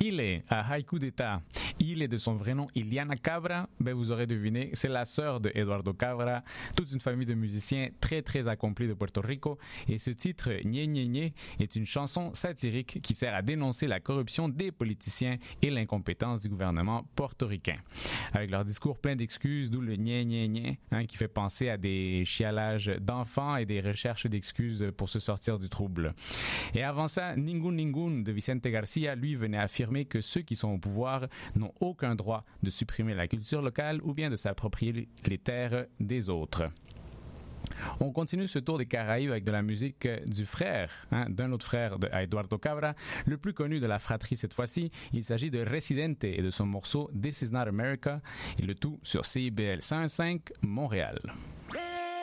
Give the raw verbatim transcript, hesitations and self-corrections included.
Ile, à haïku d'état. Ile de son vrai nom Iliana Cabra, ben vous aurez deviné, c'est la sœur de Eduardo Cabra, toute une famille de musiciens très très accomplis de Puerto Rico. Et ce titre, Ñe Ñe Ñe, est une chanson satirique qui sert à dénoncer la corruption des politiciens et l'incompétence du gouvernement portoricain. Avec leur discours plein d'excuses, d'où le Ñe Ñe Ñe, hein, qui fait penser à des chialages d'enfants et des recherches d'excuses pour se sortir du trouble. Et avant ça, Ningun Ningun de Vicente Garcia, lui, venait affirmer que ceux qui sont au pouvoir n'ont aucun droit de supprimer la culture locale ou bien de s'approprier les terres des autres. On continue ce tour des Caraïbes avec de la musique du frère, hein, d'un autre frère de Eduardo Cabra, le plus connu de la fratrie cette fois-ci. Il s'agit de Residente et de son morceau This Is Not America, et le tout sur C I B L cent quinze Montréal.